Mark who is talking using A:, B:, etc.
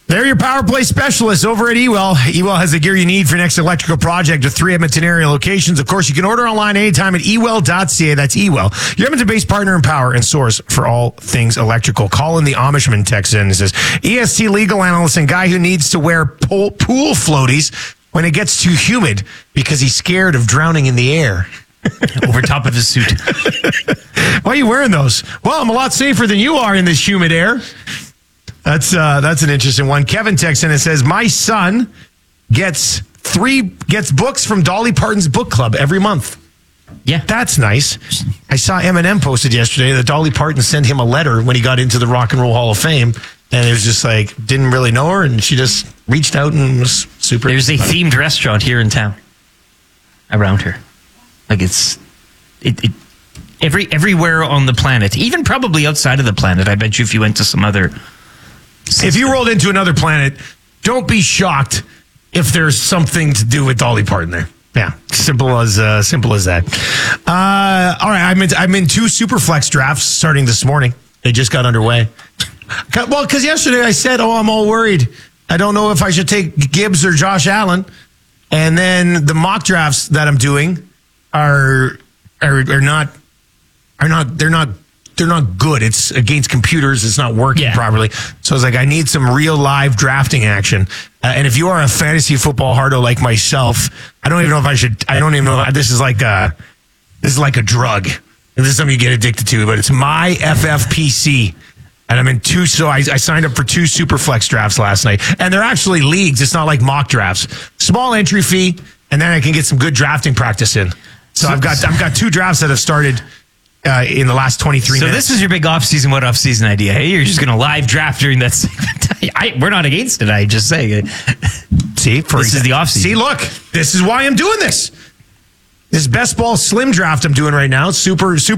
A: They're your power play specialists over at Ewell. Ewell has the gear you need for your next electrical project with 3 Edmonton area locations. Of course, you can order online anytime at ewell.ca. That's Ewell, your Edmonton-based partner in power and source for all things electrical. Call in the Amishman text in and says, EST legal analyst and guy who needs to wear pool floaties when it gets too humid because he's scared of drowning in the air.
B: Over top of his suit.
A: Why are you wearing those? Well, I'm a lot safer than you are in this humid air. That's an interesting one. Kevin texts in and says, my son gets books from Dolly Parton's book club every month.
B: Yeah.
A: That's nice. I saw Eminem posted yesterday that Dolly Parton sent him a letter when he got into the Rock and Roll Hall of Fame. And it was just like, didn't really know her. And she just reached out and was super.
B: There's a themed restaurant here in town around her. Like everywhere on the planet, even probably outside of the planet. I bet you if you went to some other system.
A: If you rolled into another planet, don't be shocked if there's something to do with Dolly Parton there. Yeah, simple as that. All right, I'm in 2 Superflex drafts starting this morning. They just got underway. Well, because yesterday I said, I'm all worried. I don't know if I should take Gibbs or Josh Allen. And then the mock drafts that I'm doing are not good. It's against computers. It's not working properly. So I was like, I need some real live drafting action. And if you are a fantasy football hardo like myself, I don't even know if this is like a drug. This is something you get addicted to, but it's my FFPC. And I'm in 2, so I signed up for 2 Superflex drafts last night. And they're actually leagues. It's not like mock drafts. Small entry fee, and then I can get some good drafting practice in. So I've got 2 drafts that have started in the last 23 minutes.
B: So this is your big off-season idea. Hey, you're just going to live draft during that segment. We're not against it. I just say.
A: See, this
B: is the off-season.
A: See, look, this is why I'm doing this. This best ball slim draft I'm doing right now. Super